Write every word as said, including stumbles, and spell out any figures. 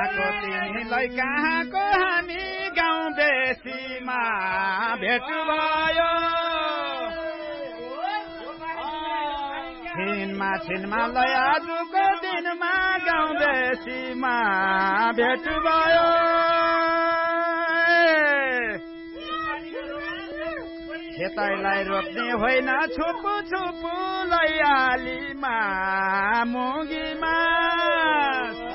कहाँको तिमीलाई कहाँको हामी गाउँ बेसीमा भेट भयो छिनमा छिनमा लय आजको दिनमा गाउँ बेसीमा भेट भयो खेतैलाई रोप्ने होइन छुपु छुपु लैहालीमा मुगीमा